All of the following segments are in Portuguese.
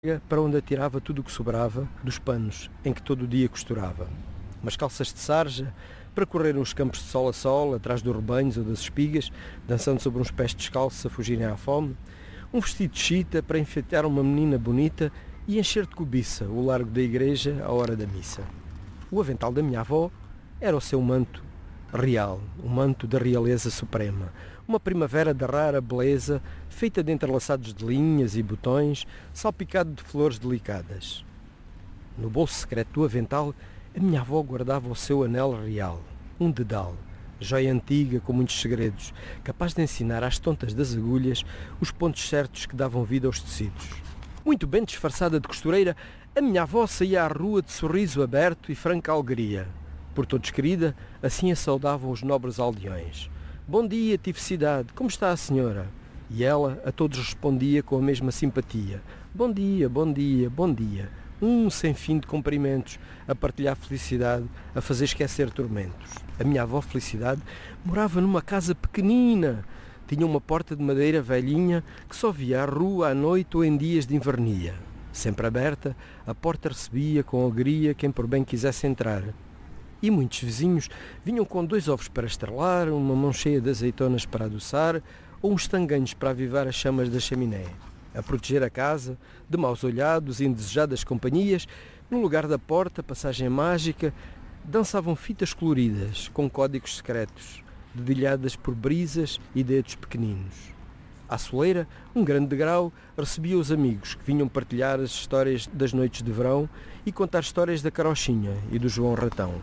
para onde atirava tudo o que sobrava dos panos em que todo o dia costurava. Umas calças de sarja para correr uns campos de sol a sol, atrás dos rebanhos ou das espigas, dançando sobre uns pés descalços a fugirem à fome. Um vestido de chita para enfeitar uma menina bonita e encher de cobiça o largo da igreja à hora da missa. O avental da minha avó era o seu manto real, o manto da realeza suprema, uma primavera de rara beleza, feita de entrelaçados de linhas e botões, salpicado de flores delicadas. No bolso secreto do avental, a minha avó guardava o seu anel real, um dedal, joia antiga com muitos segredos, capaz de ensinar às tontas das agulhas os pontos certos que davam vida aos tecidos. Muito bem disfarçada de costureira, a minha avó saía à rua de sorriso aberto e franca alegria. Por todos querida, assim a saudavam os nobres aldeões. Bom dia, tificidade, como está a senhora? E ela a todos respondia com a mesma simpatia. Bom dia, bom dia, bom dia. Sem fim de cumprimentos, a partilhar felicidade, a fazer esquecer tormentos. A minha avó Felicidade morava numa casa pequenina. Tinha uma porta de madeira velhinha que só via à rua à noite ou em dias de invernia. Sempre aberta, a porta recebia com alegria quem por bem quisesse entrar. E muitos vizinhos vinham com 2 ovos para estrelar, uma mão cheia de azeitonas para adoçar ou uns tanganhos para avivar as chamas da chaminé. A proteger a casa de maus olhados e indesejadas companhias, no lugar da porta, passagem mágica, dançavam fitas coloridas com códigos secretos, dedilhadas por brisas e dedos pequeninos. À soleira, um grande degrau recebia os amigos que vinham partilhar as histórias das noites de verão e contar histórias da carochinha e do João Ratão.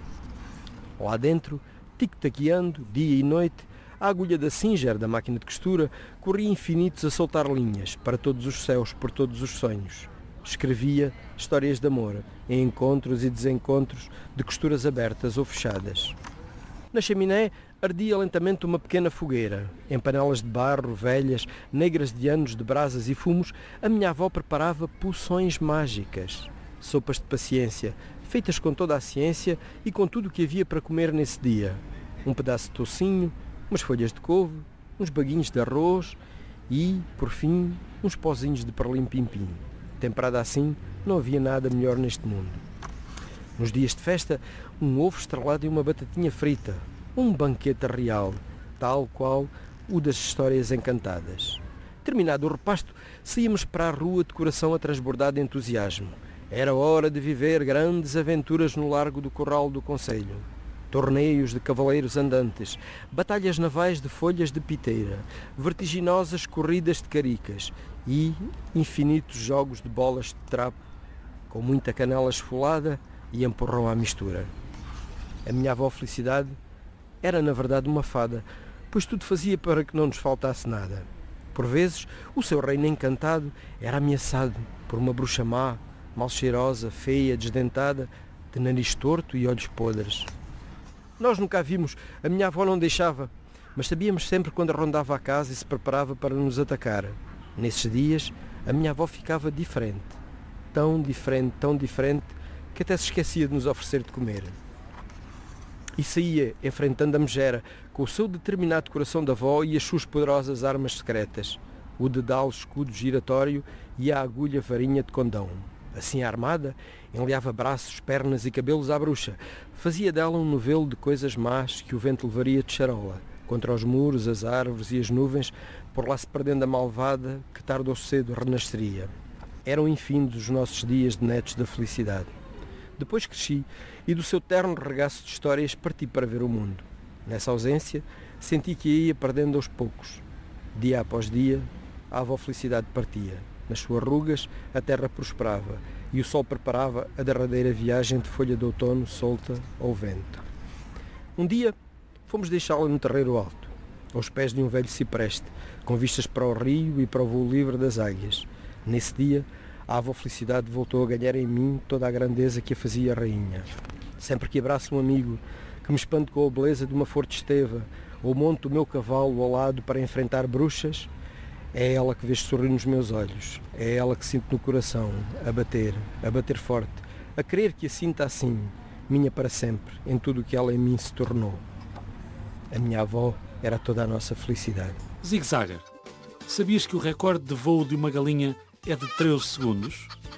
Lá dentro, tic-taqueando, dia e noite, a agulha da Singer, da máquina de costura, corria infinitos a soltar linhas para todos os céus, por todos os sonhos. Escrevia histórias de amor, em encontros e desencontros de costuras abertas ou fechadas. Na chaminé ardia lentamente uma pequena fogueira. Em panelas de barro, velhas, negras de anos de brasas e fumos, a minha avó preparava poções mágicas. Sopas de paciência, feitas com toda a ciência e com tudo o que havia para comer nesse dia. Um pedaço de toucinho, umas folhas de couve, uns baguinhos de arroz e, por fim, uns pozinhos de perlim-pim-pim. Temperada assim, não havia nada melhor neste mundo. Nos dias de festa, um ovo estrelado e uma batatinha frita. Um banquete real, tal qual o das histórias encantadas. Terminado o repasto, saímos para a rua de coração a transbordar de entusiasmo. Era hora de viver grandes aventuras no largo do Corral do Concelho. Torneios de cavaleiros andantes, batalhas navais de folhas de piteira, vertiginosas corridas de caricas e infinitos jogos de bolas de trapo, com muita canela esfolada e empurrão à mistura. A minha avó Felicidade era na verdade uma fada, pois tudo fazia para que não nos faltasse nada. Por vezes, o seu reino encantado era ameaçado por uma bruxa má, mal cheirosa, feia, desdentada, de nariz torto e olhos podres. Nós nunca a vimos, a minha avó não deixava, mas sabíamos sempre quando rondava a casa e se preparava para nos atacar. Nesses dias, a minha avó ficava diferente, tão diferente, que até se esquecia de nos oferecer de comer. E saía, enfrentando a megera, com o seu determinado coração da avó e as suas poderosas armas secretas, o dedal escudo giratório e a agulha varinha de condão. Assim armada, enleava braços, pernas e cabelos à bruxa. Fazia dela um novelo de coisas más que o vento levaria de charola, contra os muros, as árvores e as nuvens, por lá se perdendo a malvada que tarde ou cedo renasceria. Eram infindos os nossos dias de netos da felicidade. Depois cresci e do seu terno regaço de histórias parti para ver o mundo. Nessa ausência, senti que ia perdendo aos poucos. Dia após dia, a avó Felicidade partia. Nas suas rugas, a terra prosperava e o sol preparava a derradeira viagem de folha de outono solta ao vento. Um dia, fomos deixá-la no terreiro alto, aos pés de um velho cipreste, com vistas para o rio e para o voo livre das águias. Nesse dia, a avó Felicidade voltou a ganhar em mim toda a grandeza que a fazia rainha. Sempre que abraço um amigo, que me espanto com a beleza de uma forte esteva, ou monto o meu cavalo ao lado para enfrentar bruxas, é ela que vejo sorrir nos meus olhos, é ela que sinto no coração, a bater forte, a querer que a sinta assim, minha para sempre, em tudo o que ela em mim se tornou. A minha avó era toda a nossa felicidade. Zig Zagger, sabias que o recorde de voo de uma galinha é de 13 segundos.